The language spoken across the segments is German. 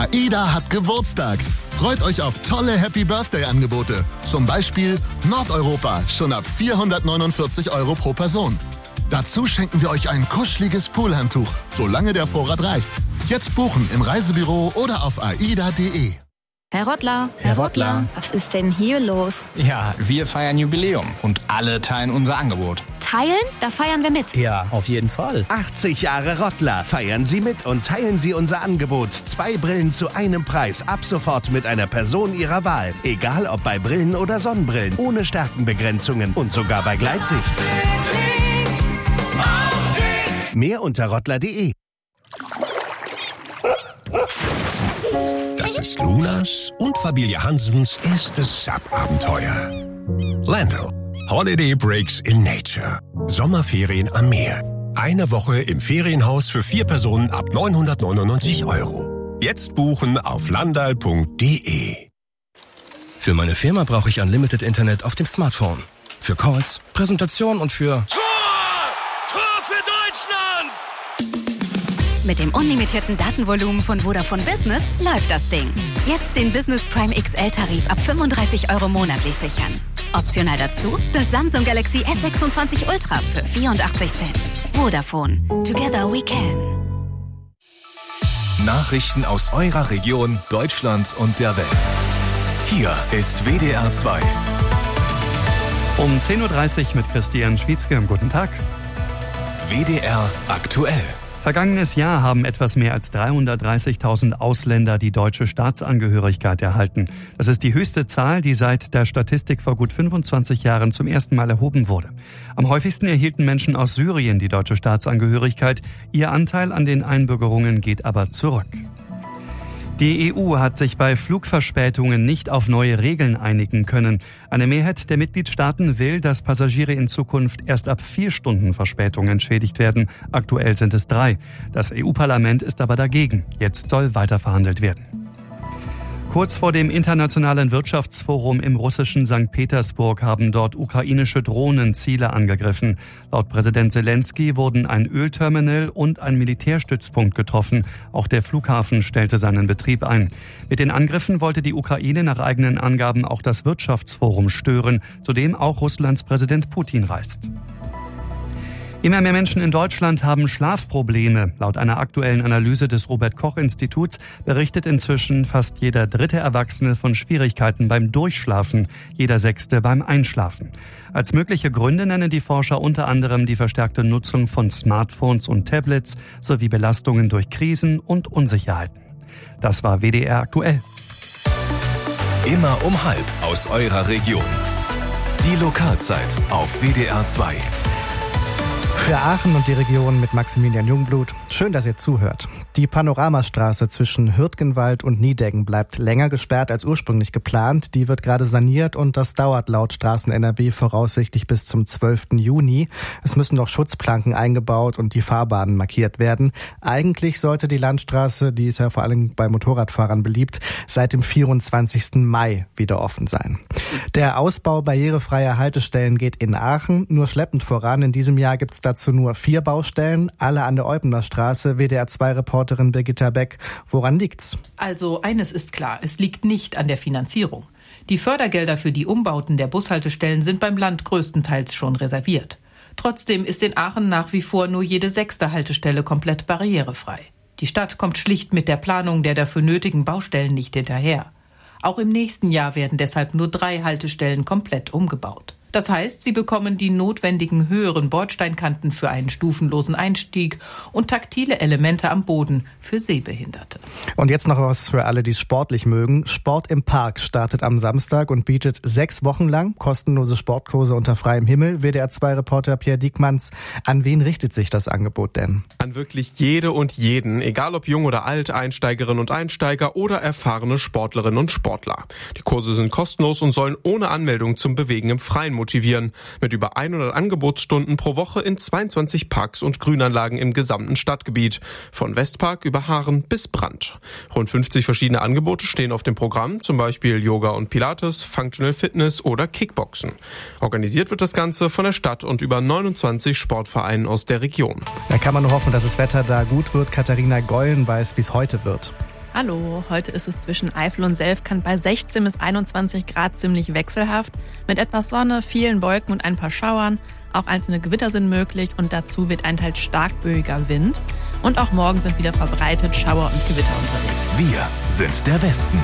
AIDA hat Geburtstag. Freut euch auf tolle Happy-Birthday-Angebote. Zum Beispiel Nordeuropa, schon ab 449 € pro Person. Dazu schenken wir euch ein kuscheliges Poolhandtuch, solange der Vorrat reicht. Jetzt buchen im Reisebüro oder auf aida.de. Herr Rottler. Herr Rottler. Was ist denn hier los? Ja, wir feiern Jubiläum und alle teilen unser Angebot. Teilen? Da feiern wir mit. Ja, auf jeden Fall. 80 Jahre Rottler. Feiern Sie mit und teilen Sie unser Angebot. 2 Brillen zu einem Preis. Ab sofort mit einer Person Ihrer Wahl. Egal ob bei Brillen oder Sonnenbrillen. Ohne Stärkenbegrenzungen und sogar bei Gleitsicht. Mehr unter rottler.de. Das ist Lunas und Familie Hansens erstes Sub-Abenteuer. Lando. Holiday Breaks in Nature. Sommerferien am Meer. Eine Woche im Ferienhaus für 4 Personen ab 999 €. Jetzt buchen auf landal.de. Für meine Firma brauche ich Unlimited Internet auf dem Smartphone. Für Calls, Präsentation und für... Tor für Deutschland! Mit dem unlimitierten Datenvolumen von Vodafone Business läuft das Ding. Jetzt den Business Prime XL-Tarif ab 35 € monatlich sichern. Optional dazu das Samsung Galaxy S26 Ultra für 84 Cent. Vodafone. Together we can. Nachrichten aus eurer Region, Deutschland und der Welt. Hier ist WDR 2. Um 10.30 Uhr mit Christian Schwietzke. Guten Tag. WDR aktuell. Vergangenes Jahr haben etwas mehr als 330.000 Ausländer die deutsche Staatsangehörigkeit erhalten. Das ist die höchste Zahl, die seit der Statistik vor gut 25 Jahren zum ersten Mal erhoben wurde. Am häufigsten erhielten Menschen aus Syrien die deutsche Staatsangehörigkeit. Ihr Anteil an den Einbürgerungen geht aber zurück. Die EU hat sich bei Flugverspätungen nicht auf neue Regeln einigen können. Eine Mehrheit der Mitgliedstaaten will, dass Passagiere in Zukunft erst ab 4 Stunden Verspätung entschädigt werden. Aktuell sind es 3. Das EU-Parlament ist aber dagegen. Jetzt soll weiter verhandelt werden. Kurz vor dem Internationalen Wirtschaftsforum im russischen St. Petersburg haben dort ukrainische Drohnen Ziele angegriffen. Laut Präsident Zelensky wurden ein Ölterminal und ein Militärstützpunkt getroffen. Auch der Flughafen stellte seinen Betrieb ein. Mit den Angriffen wollte die Ukraine nach eigenen Angaben auch das Wirtschaftsforum stören, zu dem auch Russlands Präsident Putin reist. Immer mehr Menschen in Deutschland haben Schlafprobleme. Laut einer aktuellen Analyse des Robert-Koch-Instituts berichtet inzwischen fast jeder 3. Erwachsene von Schwierigkeiten beim Durchschlafen, jeder 6. beim Einschlafen. Als mögliche Gründe nennen die Forscher unter anderem die verstärkte Nutzung von Smartphones und Tablets sowie Belastungen durch Krisen und Unsicherheiten. Das war WDR aktuell. Immer um 12:30 aus eurer Region. Die Lokalzeit auf WDR 2. Für Aachen und die Region mit Maximilian Jungblut. Schön, dass ihr zuhört. Die Panoramastraße zwischen Hürtgenwald und Niedeggen bleibt länger gesperrt als ursprünglich geplant. Die wird gerade saniert und das dauert laut Straßen-NRW voraussichtlich bis zum 12. Juni. Es müssen noch Schutzplanken eingebaut und die Fahrbahnen markiert werden. Eigentlich sollte die Landstraße, die ist ja vor allem bei Motorradfahrern beliebt, seit dem 24. Mai wieder offen sein. Der Ausbau barrierefreier Haltestellen geht in Aachen nur schleppend voran. In diesem Jahr gibt es dazu nur 4 Baustellen, alle an der Eupener Straße. WDR-2-Reporterin Birgitta Beck. Woran liegt's? Also eines ist klar, es liegt nicht an der Finanzierung. Die Fördergelder für die Umbauten der Bushaltestellen sind beim Land größtenteils schon reserviert. Trotzdem ist in Aachen nach wie vor nur jede 6. Haltestelle komplett barrierefrei. Die Stadt kommt schlicht mit der Planung der dafür nötigen Baustellen nicht hinterher. Auch im nächsten Jahr werden deshalb nur 3 Haltestellen komplett umgebaut. Das heißt, sie bekommen die notwendigen höheren Bordsteinkanten für einen stufenlosen Einstieg und taktile Elemente am Boden für Sehbehinderte. Und jetzt noch was für alle, die es sportlich mögen. Sport im Park startet am Samstag und bietet 6 Wochen lang kostenlose Sportkurse unter freiem Himmel. WDR-2-Reporter Pierre Diekmanns. An wen richtet sich das Angebot denn? An wirklich jede und jeden, egal ob jung oder alt, Einsteigerinnen und Einsteiger oder erfahrene Sportlerinnen und Sportler. Die Kurse sind kostenlos und sollen ohne Anmeldung zum Bewegen im Freien motivieren. Mit über 100 Angebotsstunden pro Woche in 22 Parks und Grünanlagen im gesamten Stadtgebiet. Von Westpark über Haaren bis Brandt. Rund 50 verschiedene Angebote stehen auf dem Programm, zum Beispiel Yoga und Pilates, Functional Fitness oder Kickboxen. Organisiert wird das Ganze von der Stadt und über 29 Sportvereinen aus der Region. Da kann man nur hoffen, dass das Wetter da gut wird. Katharina Gollen weiß, wie es heute wird. Hallo, heute ist es zwischen Eifel und Selfkant bei 16 bis 21 Grad ziemlich wechselhaft. Mit etwas Sonne, vielen Wolken und ein paar Schauern. Auch einzelne Gewitter sind möglich und dazu wird ein teils stark böiger Wind. Und auch morgen sind wieder verbreitet Schauer und Gewitter unterwegs. Wir sind der Westen.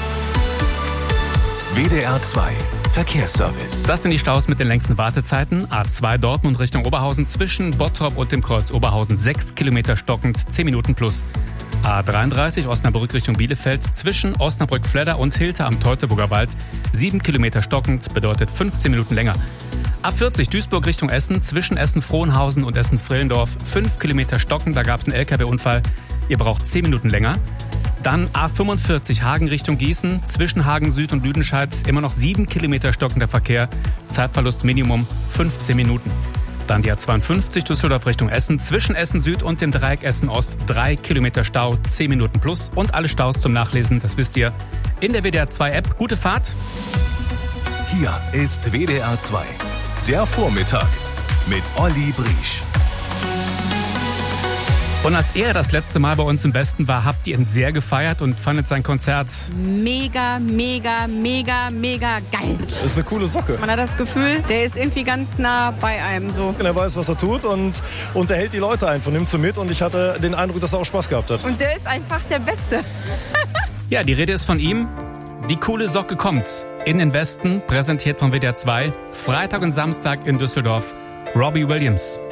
WDR 2 Verkehrsservice. Das sind die Staus mit den längsten Wartezeiten. A2 Dortmund Richtung Oberhausen zwischen Bottrop und dem Kreuz Oberhausen 6 Kilometer stockend, 10 Minuten plus. A33 Osnabrück Richtung Bielefeld zwischen Osnabrück-Fledder und Hilter am Teutoburger Wald 7 Kilometer stockend, bedeutet 15 Minuten länger. A40 Duisburg Richtung Essen zwischen Essen-Frohnhausen und Essen-Frillendorf 5 Kilometer stockend, da gab es einen LKW-Unfall. Ihr braucht 10 Minuten länger. Dann A45 Hagen Richtung Gießen, zwischen Hagen Süd und Lüdenscheid immer noch 7 Kilometer stockender Verkehr, Zeitverlust Minimum 15 Minuten. Dann die A52 Düsseldorf Richtung Essen, zwischen Essen Süd und dem Dreieck Essen Ost 3 Kilometer Stau, 10 Minuten plus und alle Staus zum Nachlesen, das wisst ihr, in der WDR 2 App. Gute Fahrt! Hier ist WDR 2, der Vormittag mit Olli Briesch. Und als er das letzte Mal bei uns im Westen war, habt ihr ihn sehr gefeiert und fandet sein Konzert mega, mega, mega, mega geil. Das ist eine coole Socke. Man hat das Gefühl, der ist irgendwie ganz nah bei einem so. Er weiß, was er tut und unterhält die Leute einfach, nimmt sie mit und ich hatte den Eindruck, dass er auch Spaß gehabt hat. Und der ist einfach der Beste. Ja, die Rede ist von ihm. Die coole Socke kommt in den Westen, präsentiert von WDR 2, Freitag und Samstag in Düsseldorf. Robbie Williams.